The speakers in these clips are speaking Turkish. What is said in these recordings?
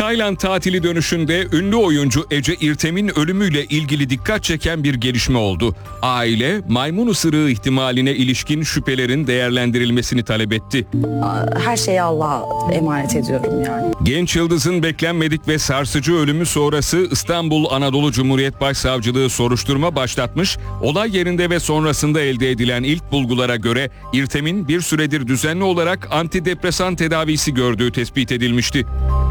Tayland tatili dönüşünde ünlü oyuncu Ece İrtem'in ölümüyle ilgili dikkat çeken bir gelişme oldu. Aile, maymun ısırığı ihtimaline ilişkin şüphelerin değerlendirilmesini talep etti. Her şeyi Allah'a emanet ediyorum yani. Genç yıldızın beklenmedik ve sarsıcı ölümü sonrası İstanbul Anadolu Cumhuriyet Başsavcılığı soruşturma başlatmış, olay yerinde ve sonrasında elde edilen ilk bulgulara göre İrtem'in bir süredir düzenli olarak antidepresan tedavisi gördüğü tespit edilmişti.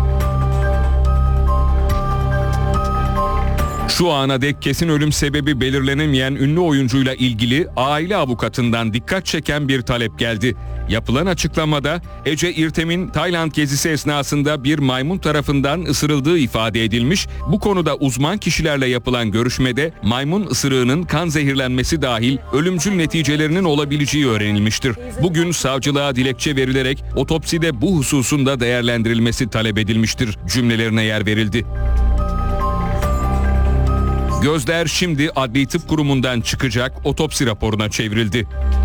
Şu ana dek kesin ölüm sebebi belirlenemeyen ünlü oyuncuyla ilgili aile avukatından dikkat çeken bir talep geldi. Yapılan açıklamada Ece İrtem'in Tayland gezisi esnasında bir maymun tarafından ısırıldığı ifade edilmiş. Bu konuda uzman kişilerle yapılan görüşmede maymun ısırığının kan zehirlenmesi dahil ölümcül neticelerinin olabileceği öğrenilmiştir. Bugün savcılığa dilekçe verilerek otopside bu hususun da değerlendirilmesi talep edilmiştir cümlelerine yer verildi. Gözler şimdi Adli Tıp Kurumu'ndan çıkacak otopsi raporuna çevrildi.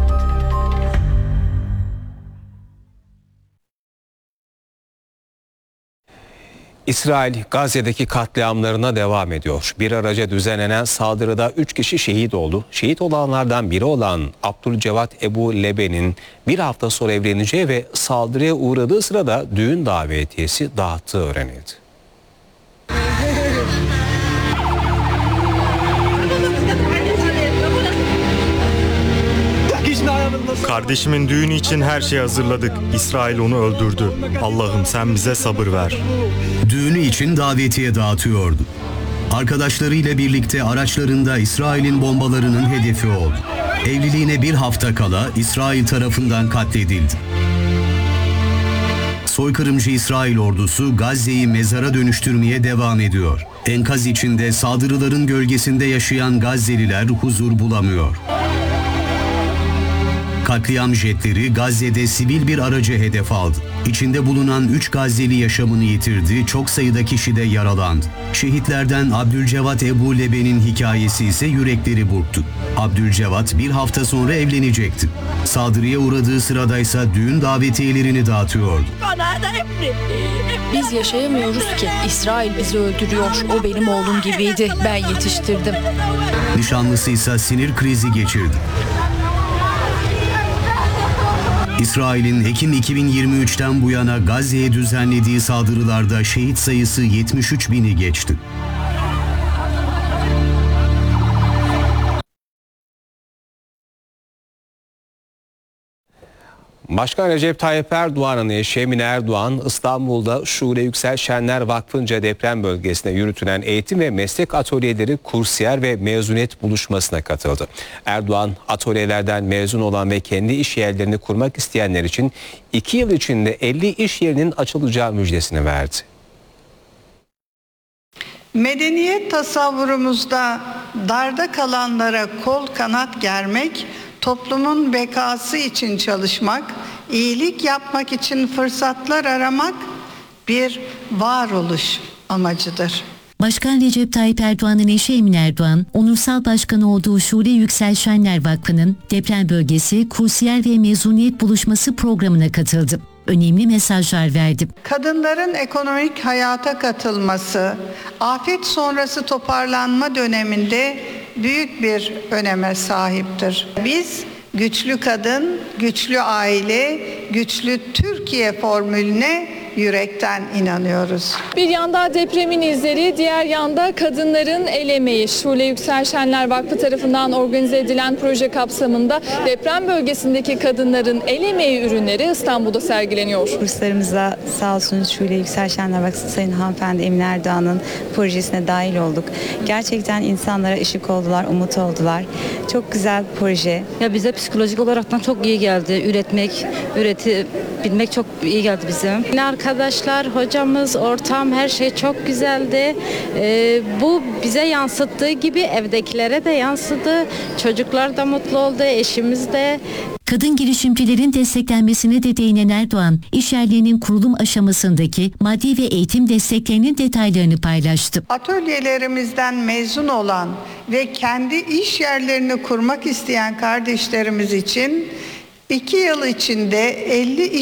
İsrail Gazze'deki katliamlarına devam ediyor. Bir araca düzenlenen saldırıda 3 kişi şehit oldu. Şehit olanlardan biri olan Abdülcevat Ebu Leben'in bir hafta sonra evleneceği ve saldırıya uğradığı sırada düğün davetiyesi dağıttığı öğrenildi. Kardeşimin düğünü için her şeyi hazırladık. İsrail onu öldürdü. Allah'ım sen bize sabır ver. Düğünü için davetiye dağıtıyordu. Arkadaşlarıyla birlikte araçlarında İsrail'in bombalarının hedefi oldu. Evliliğine bir hafta kala İsrail tarafından katledildi. Soykırımcı İsrail ordusu Gazze'yi mezara dönüştürmeye devam ediyor. Enkaz içinde saldırıların gölgesinde yaşayan Gazze'liler huzur bulamıyor. Katliam jetleri Gazze'de sivil bir aracı hedef aldı. İçinde bulunan 3 Gazze'li yaşamını yitirdi, çok sayıda kişi de yaralandı. Şehitlerden Abdülcevat Ebu Leben'in hikayesi ise yürekleri burktu. Abdülcevat bir hafta sonra evlenecekti. Saldırıya uğradığı sıradaysa düğün davetiyelerini dağıtıyordu. Biz yaşayamıyoruz ki. İsrail bizi öldürüyor. O benim oğlum gibiydi. Ben yetiştirdim. Nişanlısı ise sinir krizi geçirdi. İsrail'in Ekim 2023'ten bu yana Gazze'ye düzenlediği saldırılarda şehit sayısı 73 bini geçti. Başkan Recep Tayyip Erdoğan'ın eşi Emine Erdoğan, İstanbul'da Şule Yüksel Şenler Vakfı'nca deprem bölgesine yürütülen eğitim ve meslek atölyeleri kursiyer ve mezuniyet buluşmasına katıldı. Erdoğan, atölyelerden mezun olan ve kendi iş yerlerini kurmak isteyenler için 2 yıl içinde 50 iş yerinin açılacağı müjdesini verdi. Medeniyet tasavvurumuzda darda kalanlara kol kanat germek, toplumun bekası için çalışmak, iyilik yapmak için fırsatlar aramak bir varoluş amacıdır. Başkan Recep Tayyip Erdoğan'ın eşi Emine Erdoğan, onursal başkanı olduğu Şule Yüksel Şenler Vakfı'nın deprem bölgesi kursiyer ve mezuniyet buluşması programına katıldı. Önemli mesajlar verdi. Kadınların ekonomik hayata katılması, afet sonrası toparlanma döneminde büyük bir öneme sahiptir. Biz güçlü kadın, güçlü aile, güçlü Türkiye formülüne yürekten inanıyoruz. Bir yanda depremin izleri, diğer yanda kadınların el emeği. Şule Yüksel Şenler Vakfı tarafından organize edilen proje kapsamında deprem bölgesindeki kadınların el emeği ürünleri İstanbul'da sergileniyor. Kurslarımızda sağ olsun Şule Yüksel Şenler Vakfı Sayın Hanımefendi Emine Erdoğan'ın projesine dahil olduk. Gerçekten insanlara ışık oldular, umut oldular. Çok güzel bir proje. Ya bize psikolojik olaraktan çok iyi geldi. Üretebilmek çok iyi geldi bize. Arkadaşlar, hocamız, ortam, her şey çok güzeldi. Bu bize yansıttığı gibi evdekilere de yansıdı. Çocuklar da mutlu oldu, eşimiz de. Kadın girişimcilerin desteklenmesine de değinen Erdoğan, işyerlerinin kurulum aşamasındaki maddi ve eğitim desteklerinin detaylarını paylaştı. Atölyelerimizden mezun olan ve kendi iş yerlerini kurmak isteyen kardeşlerimiz için 2 yıl içinde 50